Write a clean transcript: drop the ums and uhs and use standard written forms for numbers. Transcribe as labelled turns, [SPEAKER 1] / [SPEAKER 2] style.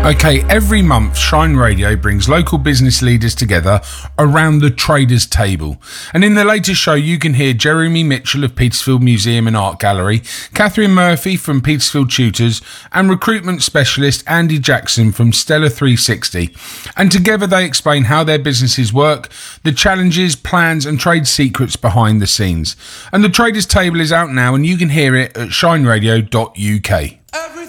[SPEAKER 1] Okay, every month Shine Radio brings local business leaders together around the traders table. And in the latest show you can hear Jeremy Mitchell of Petersfield Museum and Art Gallery, Catherine Murphy from Petersfield Tutors and recruitment specialist Andy Jackson from Stella 360. And together they explain how their businesses work, the challenges, plans and trade secrets behind the scenes. And the traders table is out now and you can hear it at shineradio.uk.